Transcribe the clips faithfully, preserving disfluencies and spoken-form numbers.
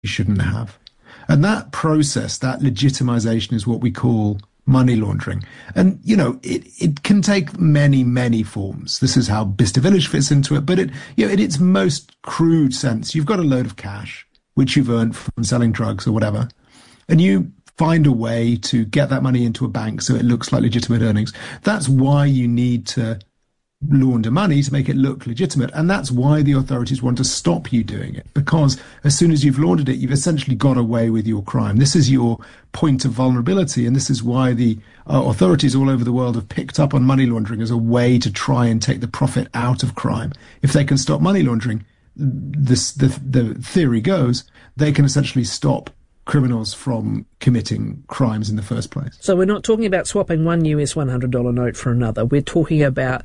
shouldn't have. And that process, that legitimization is what we call money laundering. And, you know, it, it can take many, many forms. This is how Bicester Village fits into it. But it, you know, in its most crude sense, you've got a load of cash, which you've earned from selling drugs or whatever, and you find a way to get that money into a bank so it looks like legitimate earnings. That's why you need to launder money, to make it look legitimate. And that's why the authorities want to stop you doing it, because as soon as you've laundered it, you've essentially got away with your crime. This is your point of vulnerability. And this is why the uh, authorities all over the world have picked up on money laundering as a way to try and take the profit out of crime. If they can stop money laundering, this, the, the theory goes, they can essentially stop criminals from committing crimes in the first place. So we're not talking about swapping one U S one hundred dollar note for another. We're talking about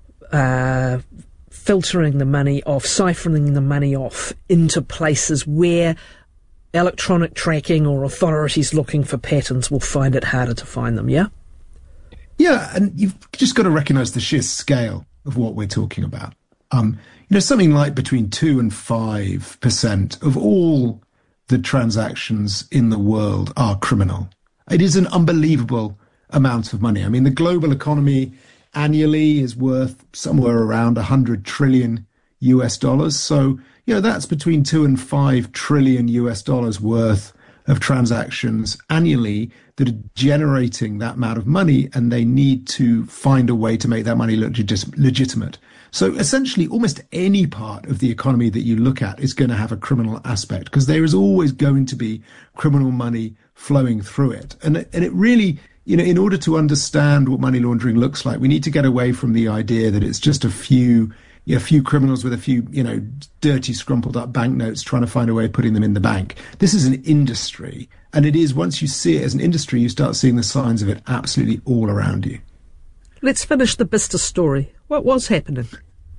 uh, filtering the money off, siphoning the money off into places where electronic tracking or authorities looking for patterns will find it harder to find them, yeah? Yeah, and you've just got to recognise the sheer scale of what we're talking about. Um, you know, something like between two and five percent of all the transactions in the world are criminal. It is an unbelievable amount of money. I mean, the global economy annually is worth somewhere around one hundred trillion U S dollars. So, you know, that's between two and five trillion U S dollars worth of transactions annually that are generating that amount of money, and they need to find a way to make that money look legis- legitimate. So essentially, almost any part of the economy that you look at is going to have a criminal aspect, because there is always going to be criminal money flowing through it. And, and it really, you know, in order to understand what money laundering looks like, we need to get away from the idea that it's just a few, you know, a few criminals with a few, you know, dirty, scrumpled up banknotes trying to find a way of putting them in the bank. This is an industry. And it is, once you see it as an industry, you start seeing the signs of it absolutely all around you. Let's finish the Bicester story. What was happening?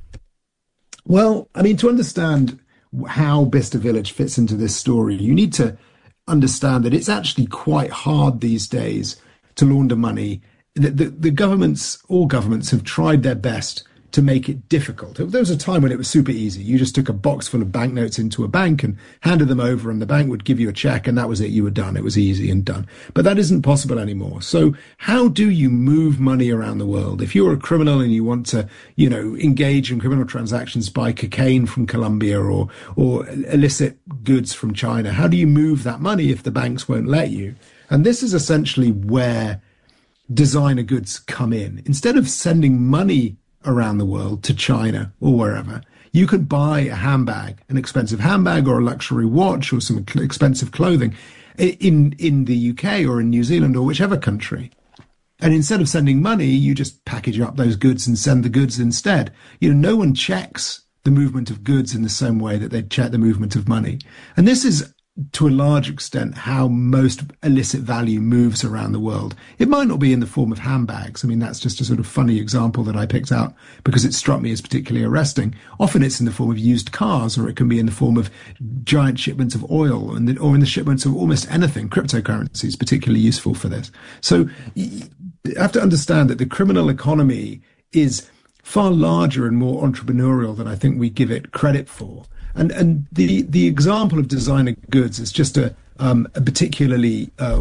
Well, I mean, to understand how Bicester Village fits into this story, you need to understand that it's actually quite hard these days to launder money. The, the, the governments, all governments, have tried their best to make it difficult. There was a time when it was super easy. You just took a box full of banknotes into a bank and handed them over, and the bank would give you a check, and that was it. You were done. It was easy and done. But that isn't possible anymore. So how do you move money around the world? If you're a criminal and you want to, you know, engage in criminal transactions, buy cocaine from Colombia or, or illicit goods from China, how do you move that money if the banks won't let you? And this is essentially where designer goods come in. Instead of sending money around the world to China or wherever, you could buy a handbag, an expensive handbag or a luxury watch or some expensive clothing in, in the U K or in New Zealand or whichever country. And instead of sending money, you just package up those goods and send the goods instead. You know, no one checks the movement of goods in the same way that they check the movement of money. And this is, to a large extent, how most illicit value moves around the world. It might not be in the form of handbags. I mean, that's just a sort of funny example that I picked out because it struck me as particularly arresting. Often it's in the form of used cars, or it can be in the form of giant shipments of oil, and the, or in the shipments of almost anything. Cryptocurrency is particularly useful for this. So you have to understand that the criminal economy is far larger and more entrepreneurial than I think we give it credit for. And and the, the example of designer goods is just a, um, a particularly uh,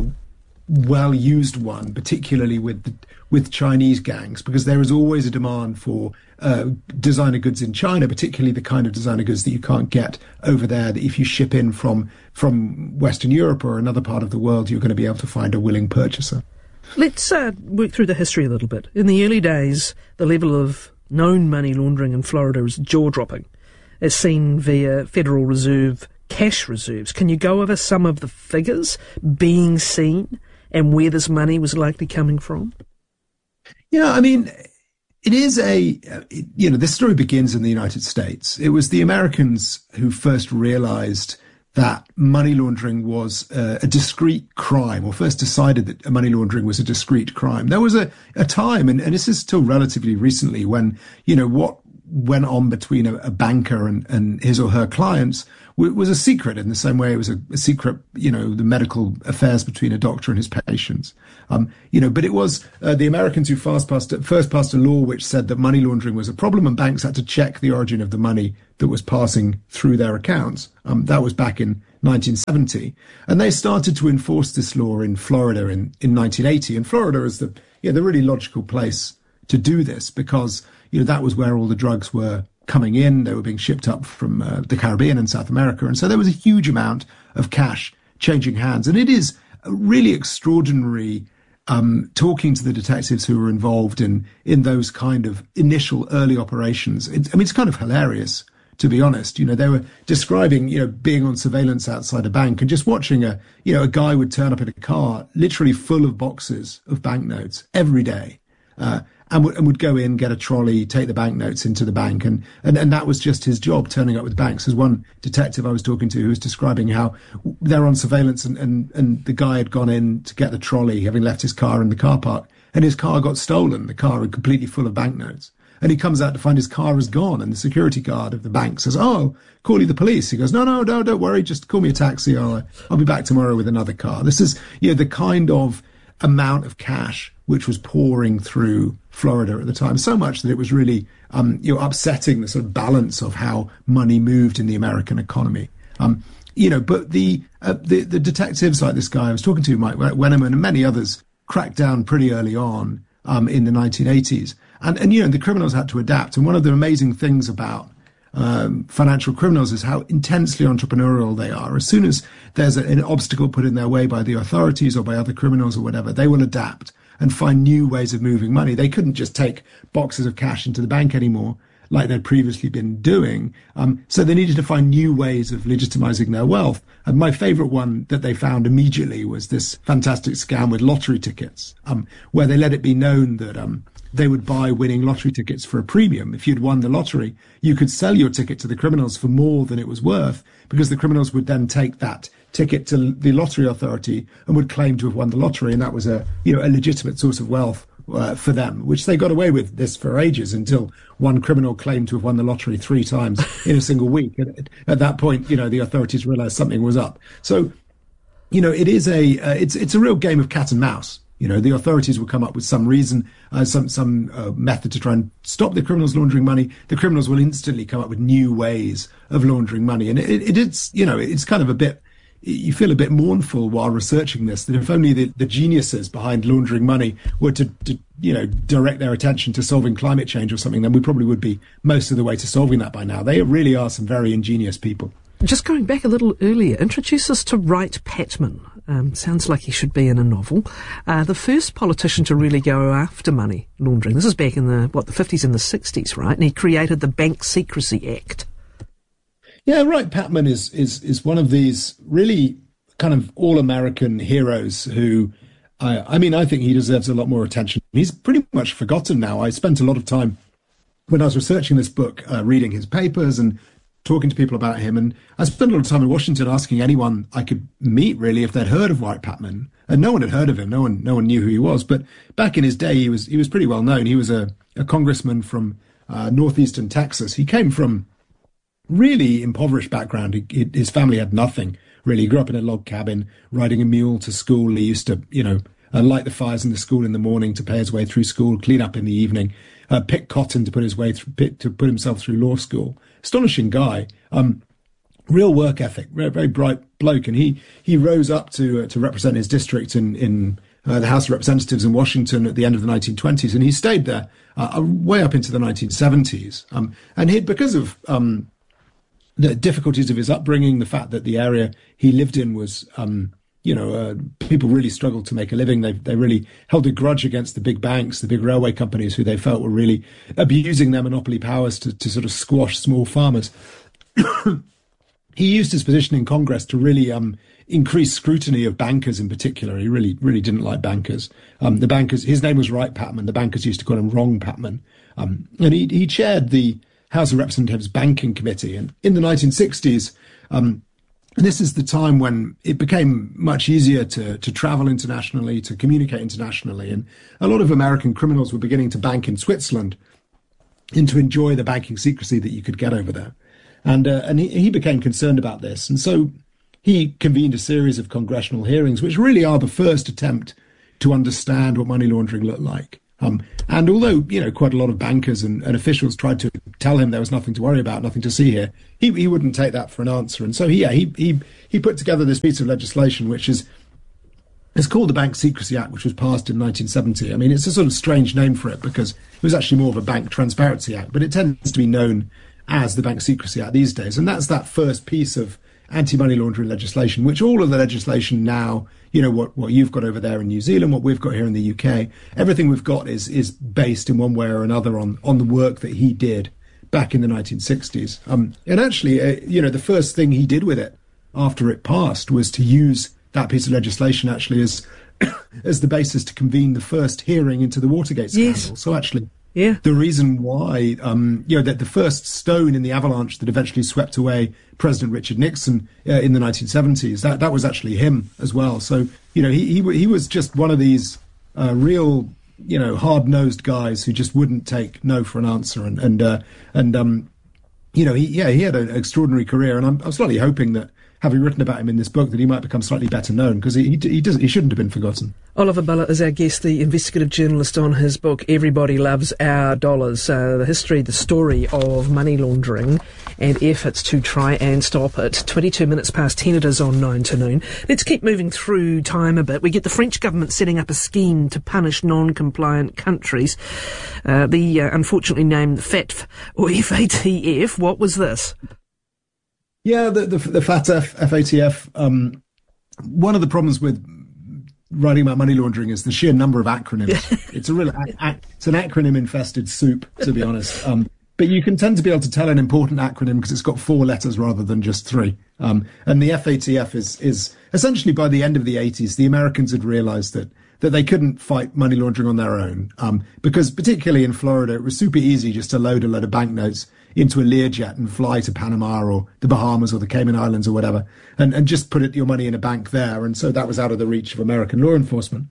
well-used one, particularly with the, with Chinese gangs, because there is always a demand for uh, designer goods in China, particularly the kind of designer goods that you can't get over there, that if you ship in from, from Western Europe or another part of the world, you're going to be able to find a willing purchaser. Let's uh, work through the history a little bit. In the early days, the level of known money laundering in Florida is jaw-dropping. As seen via Federal Reserve cash reserves. Can you go over some of the figures being seen and where this money was likely coming from? Yeah, I mean, it is a, you know, this story begins in the United States. It was the Americans who first realized that money laundering was a, a discrete crime, or first decided that money laundering was a discrete crime. There was a, a time, and, and this is still relatively recently, when, you know, what went on between a, a banker and, and his or her clients w- was a secret, in the same way it was a, a secret, you know, the medical affairs between a doctor and his patients. Um, you know, but it was uh, the Americans who first passed, first passed a law which said that money laundering was a problem, and banks had to check the origin of the money that was passing through their accounts. Um, that was back in nineteen seventy. And they started to enforce this law in Florida in, in nineteen eighty. And Florida is the, yeah, the really logical place to do this because, you know, that was where all the drugs were coming in. They were being shipped up from uh, the Caribbean and South America. And so there was a huge amount of cash changing hands. And it is really extraordinary um, talking to the detectives who were involved in, in those kind of initial early operations. It's, I mean, it's kind of hilarious, to be honest. You know, they were describing, you know, being on surveillance outside a bank and just watching a, you know, a guy would turn up in a car literally full of boxes of banknotes every day. Uh, and would, and would go in, get a trolley, take the banknotes into the bank. And, and, and that was just his job, turning up with banks. There's one detective I was talking to who was describing how they're on surveillance and, and, and the guy had gone in to get the trolley, having left his car in the car park, and his car got stolen. The car was completely full of banknotes. And he comes out to find his car is gone. And the security guard of the bank says, oh, call you the police. He goes, no, no, no, don't worry. Just call me a taxi. I'll, I'll be back tomorrow with another car. This is, you know, the kind of amount of cash which was pouring through Florida at the time, so much that it was really, um, you know, upsetting the sort of balance of how money moved in the American economy. Um, you know, but the, uh, the the detectives like this guy I was talking to, Mike Wennerman, and many others, cracked down pretty early on um, in the nineteen eighties. And, and, you know, the criminals had to adapt. And one of the amazing things about um, financial criminals is how intensely entrepreneurial they are. As soon as there's a, an obstacle put in their way by the authorities or by other criminals or whatever, they will adapt and find new ways of moving money. They couldn't just take boxes of cash into the bank anymore like they'd previously been doing. Um, so they needed to find new ways of legitimizing their wealth. And my favorite one that they found immediately was this fantastic scam with lottery tickets, um, where they let it be known that um, they would buy winning lottery tickets for a premium. If you'd won the lottery, you could sell your ticket to the criminals for more than it was worth, because the criminals would then take that ticket to the lottery authority and would claim to have won the lottery, and that was a, you know, a legitimate source of wealth uh, for them, which they got away with this for ages until one criminal claimed to have won the lottery three times in a single week. And at that point, you know, the authorities realized something was up. So, you know, it is a uh, it's it's a real game of cat and mouse. You know, the authorities will come up with some reason, uh, some some uh, method to try and stop the criminals laundering money. The criminals will instantly come up with new ways of laundering money, and it, it, it's, you know, it's kind of a bit. You feel a bit mournful while researching this, that if only the, the geniuses behind laundering money were to, to, you know, direct their attention to solving climate change or something, then we probably would be most of the way to solving that by now. They really are some very ingenious people. Just going back a little earlier, introduce us to Wright Patman. Um, sounds like he should be in a novel. Uh, the first politician to really go after money laundering. This is back in the, what, the fifties and the sixties, right? And he created the Bank Secrecy Act. Yeah, Wright Patman is, is, is one of these really kind of all-American heroes who, I, I mean, I think he deserves a lot more attention. He's pretty much forgotten now. I spent a lot of time when I was researching this book, uh, reading his papers and talking to people about him. And I spent a lot of time in Washington asking anyone I could meet, really, if they'd heard of Wright Patman. And no one had heard of him. No one, no one knew who he was. But back in his day, he was, he was pretty well known. He was a, a congressman from uh, northeastern Texas. He came from really impoverished background. He, he, his family had nothing, really. He grew up in a log cabin, riding a mule to school. He used to, you know, uh, light the fires in the school in the morning to pay his way through school, clean up in the evening, uh, pick cotton to put his way through, pick, to put himself through law school. Astonishing guy. Um, real work ethic, very, very bright bloke. And he, he rose up to, uh, to represent his district in, in, Uh, the House of Representatives in Washington at the end of the nineteen twenties, and he stayed there uh, way up into the nineteen seventies. Um, and he, because of um, the difficulties of his upbringing, the fact that the area he lived in was, um, you know, uh, people really struggled to make a living. They they really held a grudge against the big banks, the big railway companies, who they felt were really abusing their monopoly powers to, to sort of squash small farmers. He used his position in Congress to really um, increase scrutiny of bankers in particular. He really, really didn't like bankers. Um, the bankers, his name was Wright Patman. The bankers used to call him Wrong Patman. Um, and he, he chaired the House of Representatives Banking Committee. And in the nineteen sixties, um, and this is the time when it became much easier to, to travel internationally, to communicate internationally. And a lot of American criminals were beginning to bank in Switzerland and to enjoy the banking secrecy that you could get over there. And uh, and he, he became concerned about this. And so he convened a series of congressional hearings, which really are the first attempt to understand what money laundering looked like. Um, And although, you know, quite a lot of bankers and, and officials tried to tell him there was nothing to worry about, nothing to see here, he, he wouldn't take that for an answer. And so, yeah, he, he, he put together this piece of legislation, which is it's called the Bank Secrecy Act, which was passed in nineteen seventy. I mean, it's a sort of strange name for it because it was actually more of a Bank Transparency Act, but it tends to be known as the Bank Secrecy Act these days. And that's that first piece of anti-money laundering legislation, which all of the legislation now, you know, what, what you've got over there in New Zealand, what we've got here in the U K, everything we've got is is based in one way or another on, on the work that he did back in the nineteen sixties. Um, and actually, uh, you know, the first thing he did with it after it passed was to use that piece of legislation actually as as the basis to convene the first hearing into the Watergate scandal. Yes. So actually, yeah. the reason why, um, you know, that the first stone in the avalanche that eventually swept away President Richard Nixon uh, in the nineteen seventies, that, that was actually him as well. So, you know, he he, he was just one of these uh, real, you know, hard-nosed guys who just wouldn't take no for an answer. And, and, uh, and um, you know, he, yeah, he had an extraordinary career. And I'm, I'm slightly hoping that, having written about him in this book, that he might become slightly better known, because he, he, he, doesn't, he shouldn't have been forgotten. Oliver Buller is our guest, the investigative journalist on his book, Everybody Loves Our Dollars, uh, the history, the story of money laundering and efforts to try and stop it. twenty-two minutes past ten it is on nine to noon. Let's keep moving through time a bit. We get the French government setting up a scheme to punish non-compliant countries. Uh, the uh, unfortunately named F A T F, or F A T F. What was this? Yeah, the, the, the F A T F, F A T F, um, one of the problems with writing about money laundering is the sheer number of acronyms. It's a real, a, a, it's an acronym-infested soup, to be honest. Um, but you can tend to be able to tell an important acronym because it's got four letters rather than just three. Um, and the F A T F is, is essentially, by the end of the eighties, the Americans had realized that that they couldn't fight money laundering on their own, um, because particularly in Florida, it was super easy just to load a load of banknotes into a Learjet and fly to Panama or the Bahamas or the Cayman Islands or whatever, and, and just put it, your money in a bank there. And so that was out of the reach of American law enforcement.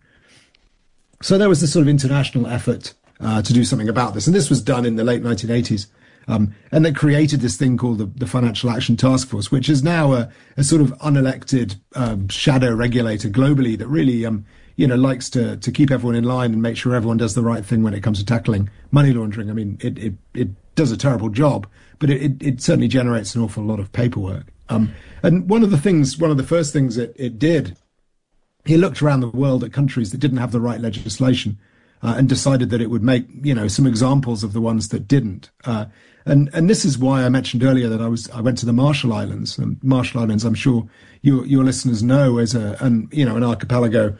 So there was this sort of international effort uh, to do something about this. And this was done in the late nineteen eighties. Um, and they created this thing called the, the Financial Action Task Force, which is now a, a sort of unelected um, shadow regulator globally that really, um, you know, likes to, to keep everyone in line and make sure everyone does the right thing when it comes to tackling money laundering. I mean, it, it, it does a terrible job, but it, it, it certainly generates an awful lot of paperwork. Um, and one of the things, one of the first things it, it did, he looked around the world at countries that didn't have the right legislation uh, and decided that it would make, you know, some examples of the ones that didn't. Uh, and, and this is why I mentioned earlier that I was, I went to the Marshall Islands. And Marshall Islands, I'm sure your, your listeners know, as a, an, you know, an archipelago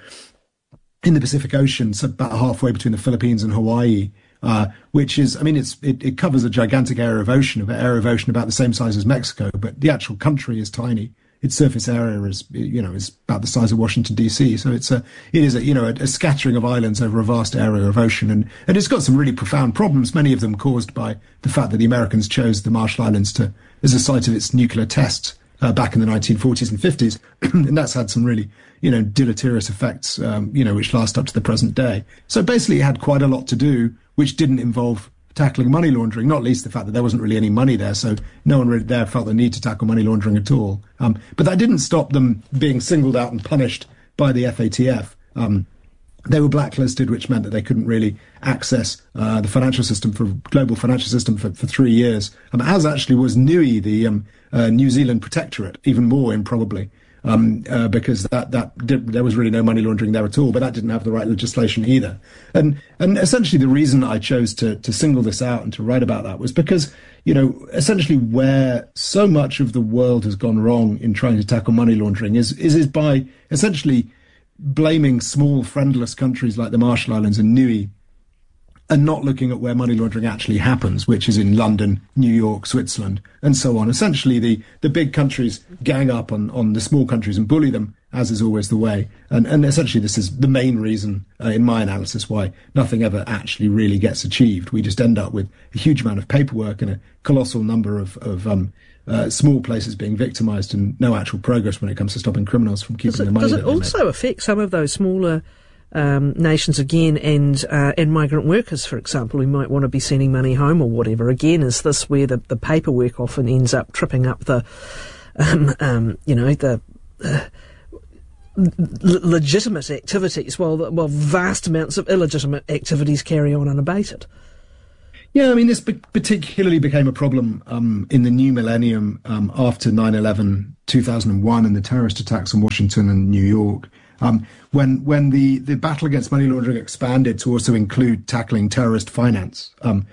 in the Pacific Ocean, so about halfway between the Philippines and Hawaii, uh, which is, I mean, it's, it, it covers a gigantic area of ocean, an area of ocean about the same size as Mexico, but the actual country is tiny. Its surface area is, you know, is about the size of Washington, D C. So it's a, it is a, you know, a, a scattering of islands over a vast area of ocean. And, and it's got some really profound problems, many of them caused by the fact that the Americans chose the Marshall Islands to, as a site of its nuclear tests uh, back in the nineteen forties and fifties. And that's had some really, you know, deleterious effects, um, you know, which last up to the present day. So basically it had quite a lot to do, which didn't involve tackling money laundering, not least the fact that there wasn't really any money there, so no one really there felt the need to tackle money laundering at all. Um, but that didn't stop them being singled out and punished by the F A T F. Um, they were blacklisted, which meant that they couldn't really access uh, the financial system, for global financial system for, for three years, um, as actually was N U I, the um, uh, New Zealand Protectorate, even more improbably. Um, uh, because that, that did, there was really no money laundering there at all, but that didn't have the right legislation either. And, and essentially the reason I chose to, to single this out and to write about that was because, you know, essentially where so much of the world has gone wrong in trying to tackle money laundering is, is, is by essentially blaming small friendless countries like the Marshall Islands and N U I, and not looking at where money laundering actually happens, which is in London, New York, Switzerland, and so on. Essentially, the, the big countries gang up on, on the small countries and bully them, as is always the way. And, and essentially, this is the main reason, uh, in my analysis, why nothing ever actually really gets achieved. We just end up with a huge amount of paperwork and a colossal number of, of um, uh, small places being victimized and no actual progress when it comes to stopping criminals from keeping does it, the money. Does it also make. affect some of those smaller Um, nations again, and uh, and migrant workers, for example, who might want to be sending money home or whatever? Again, is this where the, the paperwork often ends up tripping up the, um, um, you know, the uh, l- legitimate activities, while while vast amounts of illegitimate activities carry on unabated. Yeah, I mean, this be- particularly became a problem um, in the new millennium um, after nine eleven, two thousand one, and the terrorist attacks on Washington and New York, um, when when the, the battle against money laundering expanded to also include tackling terrorist finance. Um,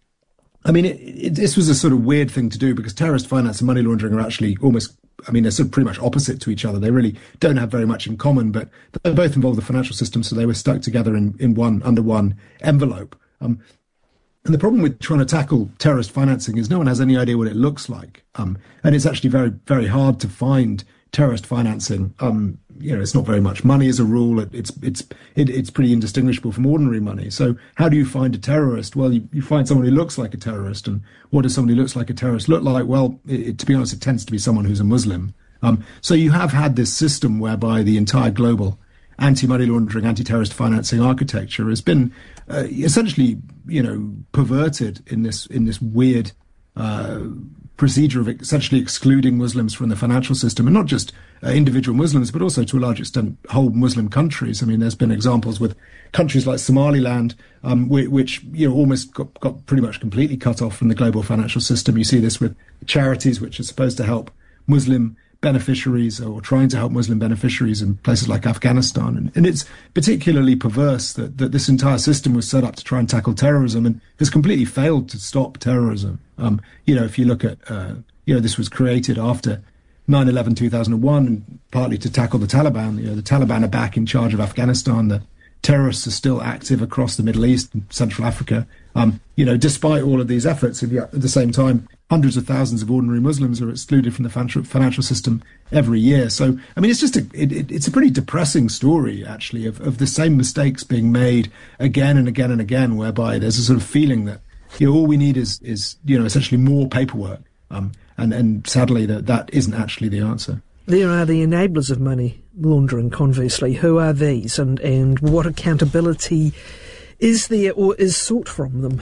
I mean, it, it, this was a sort of weird thing to do because terrorist finance and money laundering are actually almost, I mean, they're sort of pretty much opposite to each other. They really don't have very much in common, but they both involve the financial system, so they were stuck together in, in one, under one envelope. Um, And the problem with trying to tackle terrorist financing is no one has any idea what it looks like. Um, and it's actually very, very hard to find terrorist financing. Um, you know, it's not very much money as a rule. It, it's it's it, it's pretty indistinguishable from ordinary money. So how do you find a terrorist? Well, you, you find someone who looks like a terrorist. And what does somebody who looks like a terrorist look like? Well, it, it, to be honest, it tends to be someone who's a Muslim. Um, so you have had this system whereby the entire global anti-money laundering, anti-terrorist financing architecture has been uh, essentially, you know, perverted in this in this weird uh, procedure of essentially excluding Muslims from the financial system, and not just uh, individual Muslims, but also to a large extent whole Muslim countries. I mean, there's been examples with countries like Somaliland, um, which, which you know almost got, got pretty much completely cut off from the global financial system. You see this with charities which are supposed to help Muslim beneficiaries or trying to help Muslim beneficiaries in places like Afghanistan. And, and it's particularly perverse that, that this entire system was set up to try and tackle terrorism and has completely failed to stop terrorism. Um, you know, if you look at, uh, you know, this was created after nine eleven two thousand one, and partly to tackle the Taliban. You know, the Taliban are back in charge of Afghanistan. The terrorists are still active across the Middle East and Central Africa. Um, you know, despite all of these efforts, and yet at the same time, hundreds of thousands of ordinary Muslims are excluded from the financial, financial system every year. So, I mean, it's just a, it, it, it's a pretty depressing story, actually, of, of the same mistakes being made again and again and again, whereby there's a sort of feeling that, you know, all we need is, is you know, essentially more paperwork. Um, and, and sadly, that, that isn't actually the answer. There are the enablers of money laundering, conversely. Who are these, and, and what accountability is there or is sought from them?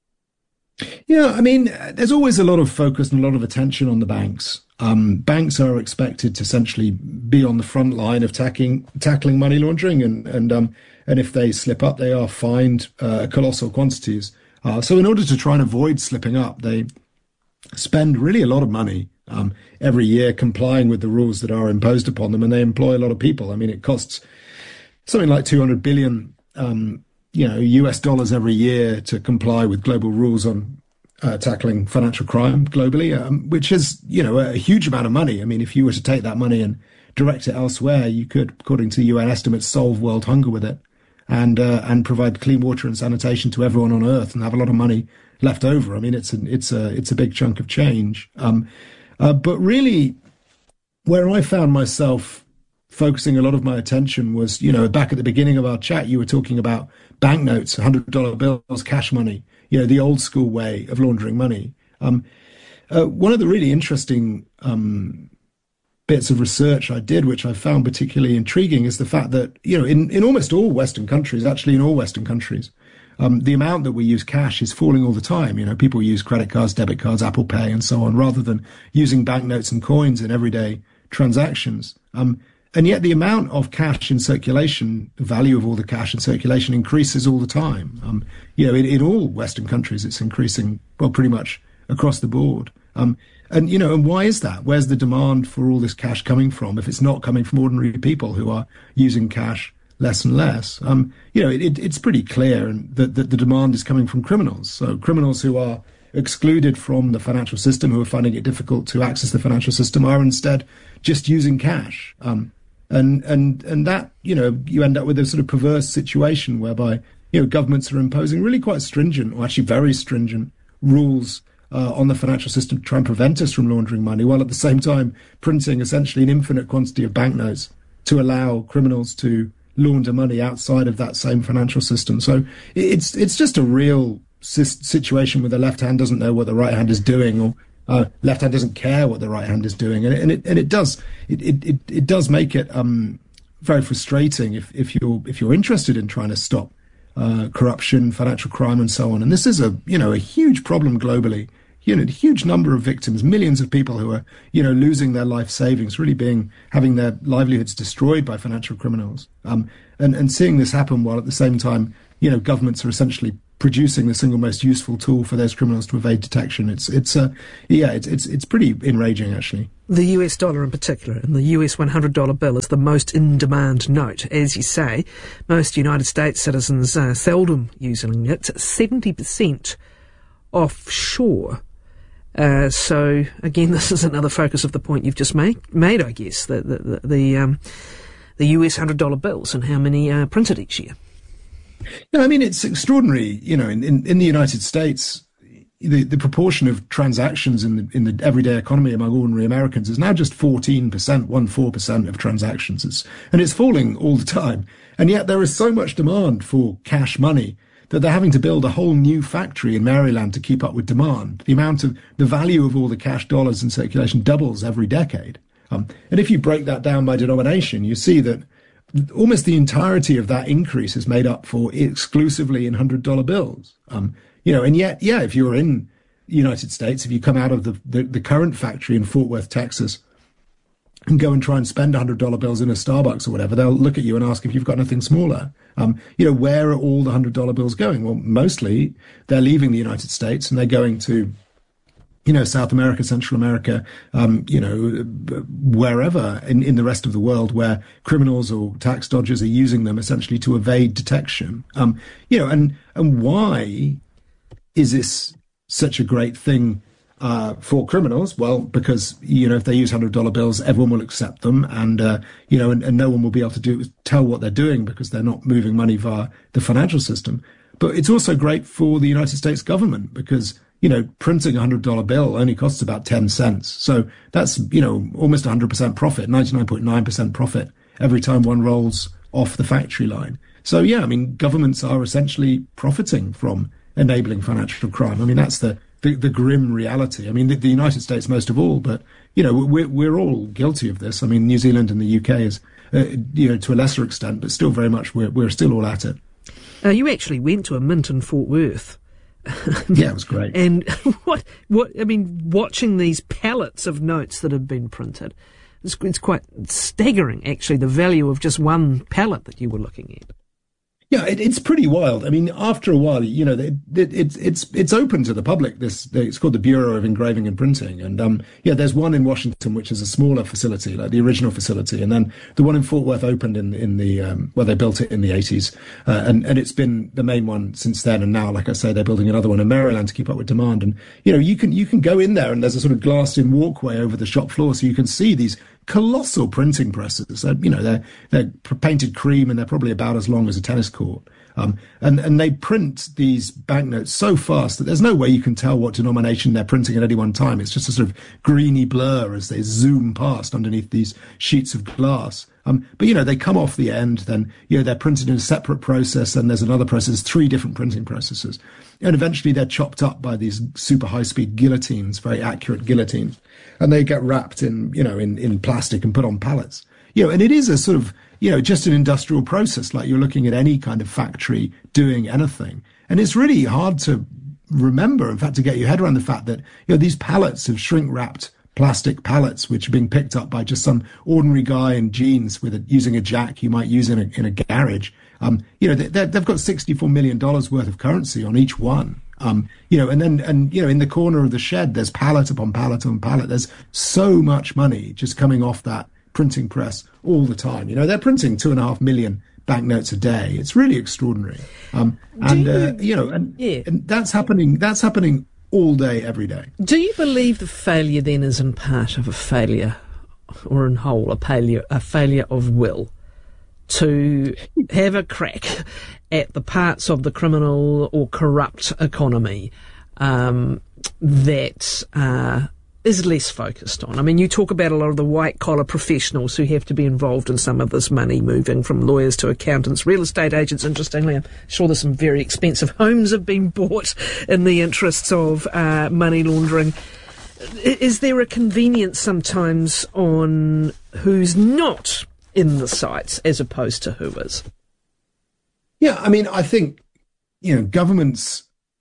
Yeah, I mean, there's always a lot of focus and a lot of attention on the banks. Um, banks are expected to essentially be on the front line of tackling tackling money laundering, and and um, and if they slip up, they are fined uh, colossal quantities. Uh, so in order to try and avoid slipping up, they spend really a lot of money um, every year complying with the rules that are imposed upon them, and they employ a lot of people. I mean, it costs something like two hundred billion um, you know, U S dollars every year to comply with global rules on uh, tackling financial crime globally, um, which is, you know, a huge amount of money. I mean, if you were to take that money and direct it elsewhere, you could, according to U N estimates, solve world hunger with it, and uh, and provide clean water and sanitation to everyone on Earth, and have a lot of money left over. I mean, it's a it's a it's a big chunk of change. Um, uh, but really, where I found myself focusing a lot of my attention was, you know, back at the beginning of our chat, you were talking about banknotes, one hundred dollar bills, cash money, you know, the old school way of laundering money. Um, uh, one of the really interesting um, bits of research I did, which I found particularly intriguing, is the fact that, you know, in, in almost all Western countries, actually in all Western countries, um, the amount that we use cash is falling all the time. You know, people use credit cards, debit cards, Apple Pay, and so on, rather than using banknotes and coins in everyday transactions. Um, And yet the amount of cash in circulation, the value of all the cash in circulation, increases all the time. Um, you know, in, in all Western countries, it's increasing, well, pretty much across the board. Um, and, you know, and why is that? Where's the demand for all this cash coming from if it's not coming from ordinary people who are using cash less and less? Um, you know, it, it, it's pretty clear that, that the demand is coming from criminals. So criminals who are excluded from the financial system, who are finding it difficult to access the financial system, are instead just using cash. Um, And, and, and that, you know, you end up with a sort of perverse situation whereby, you know, governments are imposing really quite stringent, or actually very stringent, rules uh, on the financial system to try and prevent us from laundering money, while at the same time printing essentially an infinite quantity of banknotes to allow criminals to launder money outside of that same financial system. So it's it's just a real situation where the left hand doesn't know what the right hand is doing, or Uh, left hand doesn't care what the right hand is doing, and it and it, and it does it, it, it, it does make it um, very frustrating if, if you're if you're interested in trying to stop uh, corruption, financial crime, and so on. And this is a you know a huge problem globally, you know, a huge number of victims, millions of people who are, you know, losing their life savings, really being, having their livelihoods destroyed by financial criminals. Um, and, and seeing this happen while at the same time, you know, governments are essentially producing the single most useful tool for those criminals to evade detection. It's, it's, uh, yeah, it's, it's, it's pretty enraging, actually. The U S dollar in particular, and the U S one hundred dollar bill is the most in-demand note. As you say, most United States citizens are seldom using it, seventy percent offshore. Uh, so, again, this is another focus of the point you've just made, made I guess, the, the, the, the, um, the U S one hundred dollar bills and how many are printed each year. No, I mean, it's extraordinary. You know, in, in, in the United States, the, the proportion of transactions in the in the everyday economy among ordinary Americans is now just fourteen percent, one four percent of transactions. It's, and it's falling all the time. And yet there is so much demand for cash money that they're having to build a whole new factory in Maryland to keep up with demand. The amount of the value of all the cash dollars in circulation doubles every decade. Um, and if you break that down by denomination, you see that almost the entirety of that increase is made up for exclusively in one hundred dollar bills. Um, you know, and yet, yeah, if you're in the United States, if you come out of the, the, the current factory in Fort Worth, Texas, and go and try and spend one hundred dollar bills in a Starbucks or whatever, they'll look at you and ask if you've got anything smaller. Um, you know, where are all the one hundred dollar bills going? Well, mostly they're leaving the United States and they're going to, you know, South America, Central America, um, you know, wherever in, in the rest of the world where criminals or tax dodgers are using them essentially to evade detection. Um, you know, and, and why is this such a great thing uh, for criminals? Well, because, you know, if they use one hundred dollar bills, everyone will accept them and, uh, you know, and, and no one will be able to do tell what they're doing because they're not moving money via the financial system. But it's also great for the United States government because, you know, printing a one hundred dollar bill only costs about ten cents. So that's, you know, almost one hundred percent profit, ninety-nine point nine percent profit every time one rolls off the factory line. So, yeah, I mean, governments are essentially profiting from enabling financial crime. I mean, that's the, the, the grim reality. I mean, the, the United States most of all, but, you know, we're, we're all guilty of this. I mean, New Zealand and the U K is, uh, you know, to a lesser extent, but still very much we're, we're still all at it. Uh, you actually went to a mint in Fort Worth. Yeah, it was great. And what, what, I mean, watching these pallets of notes that have been printed, it's, it's quite staggering, actually, the value of just one pallet that you were looking at. Yeah, it, it's pretty wild. I mean, after a while, you know, it, it, it's it's it's open to the public. This it's called the Bureau of Engraving and Printing, and um, yeah, there's one in Washington which is a smaller facility, like the original facility, and then the one in Fort Worth opened in in the um, well, they built it in the eighties, uh, and and it's been the main one since then. And now, like I say, they're building another one in Maryland to keep up with demand. And you know, you can you can go in there, and there's a sort of glassed-in walkway over the shop floor, so you can see these colossal printing presses. They're, you know, they're they're painted cream, and they're probably about as long as a tennis court. Um, and, and they print these banknotes so fast that there's no way you can tell what denomination they're printing at any one time. It's just a sort of greeny blur as they zoom past underneath these sheets of glass. Um, but, you know, they come off the end, then, you know, they're printed in a separate process, and there's another process, three different printing processes. And eventually they're chopped up by these super high-speed guillotines, very accurate guillotines. And they get wrapped in, you know, in, in plastic and put on pallets. You know, and it is a sort of, you know, just an industrial process, like you're looking at any kind of factory doing anything. And it's really hard to remember, in fact, to get your head around the fact that, you know, these pallets of shrink-wrapped plastic pallets, which are being picked up by just some ordinary guy in jeans with a, using a jack you might use in a, in a garage. Um, you know, they, they've got sixty-four million dollars worth of currency on each one. Um, you know, and then, and, you know, in the corner of the shed, there's pallet upon pallet upon pallet. There's so much money just coming off that printing press all the time. You know, they're printing two and a half million banknotes a day. It's really extraordinary. Um, and, you, uh, you know, and, yeah. and that's happening, that's happening all day, every day. Do you believe the failure then is in part of a failure, or in whole, a failure, a failure of will to have a crack at the parts of the criminal or corrupt economy um, that uh, is less focused on? I mean, you talk about a lot of the white-collar professionals who have to be involved in some of this money moving from lawyers to accountants, real estate agents. Interestingly, I'm sure there's some very expensive homes have been bought in the interests of uh, money laundering. Is there a convenience sometimes on who's not in the sights as opposed to who is? Yeah, I mean, I think, you know, governments,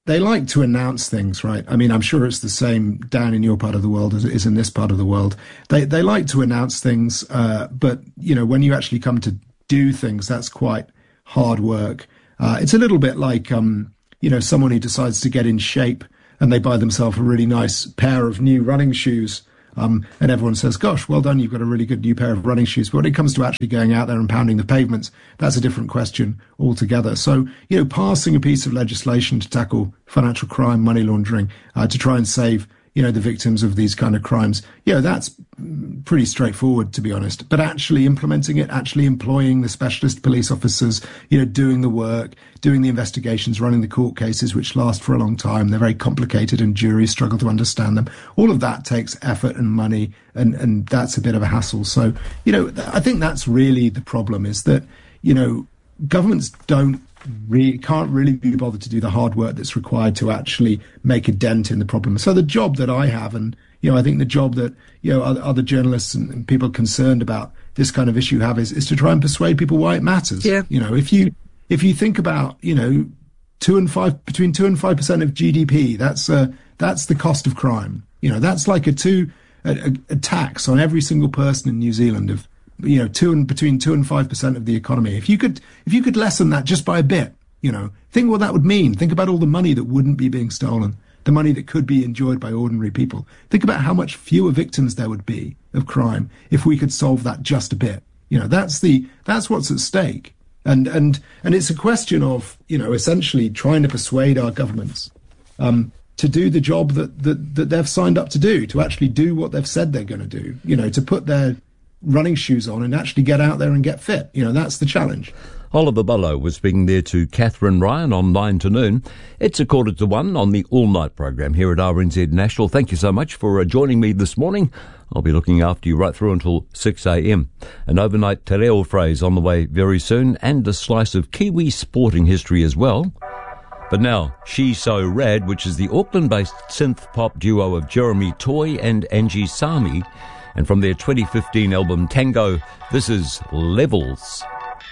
they like to announce things, right? I mean, I'm sure it's the same down in your part of the world as it is in this part of the world. They they like to announce things, uh, but, you know, when you actually come to do things, that's quite hard work. Uh, it's a little bit like, um, you know, someone who decides to get in shape and they buy themselves a really nice pair of new running shoes. Um, and everyone says, gosh, well done, you've got a really good new pair of running shoes. But when it comes to actually going out there and pounding the pavements, that's a different question altogether. So, you know, passing a piece of legislation to tackle financial crime, money laundering, uh, to try and save, you know, the victims of these kind of crimes, you know, that's pretty straightforward, to be honest. But actually implementing it, actually employing the specialist police officers, you know, doing the work, doing the investigations, running the court cases, which last for a long time. They're very complicated and juries struggle to understand them. All of that takes effort and money, and, and that's a bit of a hassle. So, you know, I think that's really the problem, is that, you know, governments don't really, can't really be bothered to do the hard work that's required to actually make a dent in the problem. So the job that I have, and, you know, I think the job that, you know, other, other journalists and, and people concerned about this kind of issue have is, is to try and persuade people why it matters. Yeah. You know, if you, if you think about, you know, two and five, between two and five percent of G D P, that's, uh, that's the cost of crime. You know, that's like a two, a, a tax on every single person in New Zealand of, you know, two and between two and five percent of the economy. If you could, if you could lessen that just by a bit, you know, think what that would mean. Think about all the money that wouldn't be being stolen, the money that could be enjoyed by ordinary people. Think about how much fewer victims there would be of crime if we could solve that just a bit. You know, that's the, that's what's at stake. And, and, and it's a question of, you know, essentially trying to persuade our governments, um, to do the job that, that, that they've signed up to do, to actually do what they've said they're going to do, you know, to put their running shoes on and actually get out there and get fit. You know, that's the challenge. Oliver Bullough was speaking there to Catherine Ryan on nine to noon. It's a quarter to one on the all-night program here at R N Z National. Thank you so much for uh, joining me this morning. I'll be looking after you right through until six a.m. An overnight te reo phrase on the way very soon, and a slice of Kiwi sporting history as well. But now, She's So Rad, which is the Auckland-based synth-pop duo of Jeremy Toy and Angie Sami. And from their twenty fifteen album Tango, this is Levels.